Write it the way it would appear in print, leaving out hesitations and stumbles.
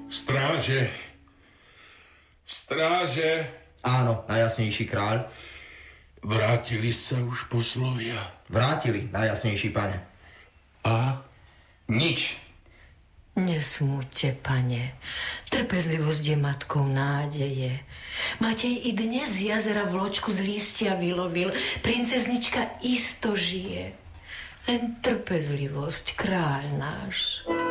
Stráže. Stráže. Áno, najjasnejší kráľ. Vrátili sa už poslovia. Vrátili, najjasnejší pane. A? Nič. Nesmúďte, pane. Trpezlivosť je matkou nádeje. Matej i dnes z jazera vločku z lístia vylovil. Princeznička isto žije. Len trpezlivosť, kráľ náš.